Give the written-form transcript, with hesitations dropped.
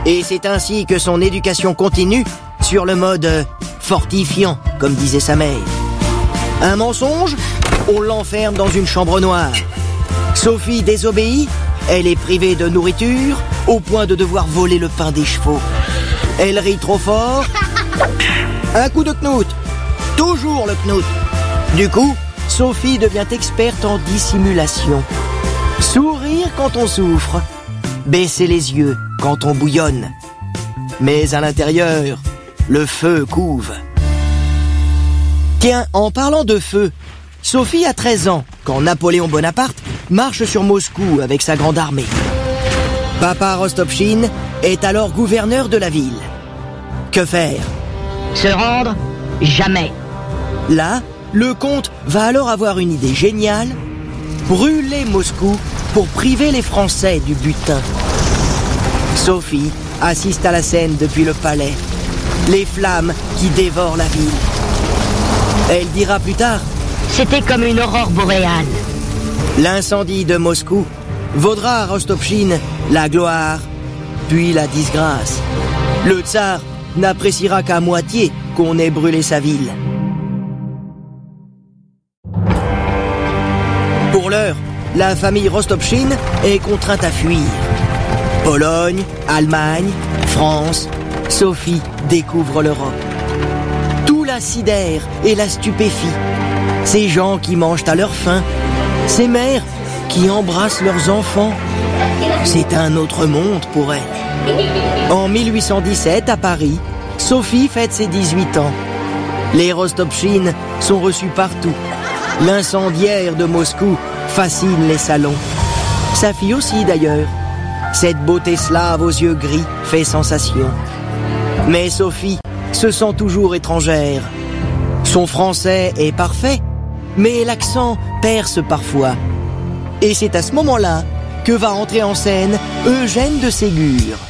Et c'est ainsi que son éducation continue sur le mode fortifiant, comme disait sa mère. Un mensonge, on l'enferme dans une chambre noire. Sophie désobéit, elle est privée de nourriture, au point de devoir voler le pain des chevaux. Elle rit trop fort. Un coup de knout. Toujours le knout. Du coup, Sophie devient experte en dissimulation. Sourire quand on souffre. Baisser les yeux quand on bouillonne. Mais à l'intérieur, le feu couve. Tiens, en parlant de feu, Sophie a 13 ans quand Napoléon Bonaparte marche sur Moscou avec sa grande armée. Papa Rostopchine est alors gouverneur de la ville. Que faire? Se rendre? Jamais. Là, le comte va alors avoir une idée géniale: brûler Moscou pour priver les Français du butin. Sophie assiste à la scène depuis le palais, les flammes qui dévorent la ville. Elle dira plus tard: c'était comme une aurore boréale. L'incendie de Moscou vaudra à Rostopchine la gloire, puis la disgrâce. Le tsar n'appréciera qu'à moitié qu'on ait brûlé sa ville. Pour l'heure, la famille Rostopchine est contrainte à fuir. Pologne, Allemagne, France, Sophie découvre l'Europe. Tout la sidère et la stupéfie. Ces gens qui mangent à leur faim, ces mères qui embrassent leurs enfants. C'est un autre monde pour elle. En 1817, à Paris, Sophie fête ses 18 ans. Les Rostopchine sont reçus partout. L'incendiaire de Moscou fascine les salons. Sa fille aussi d'ailleurs. Cette beauté slave aux yeux gris fait sensation. Mais Sophie se sent toujours étrangère. Son français est parfait, mais l'accent perce parfois. Et c'est à ce moment-là que va entrer en scène Eugène de Ségur.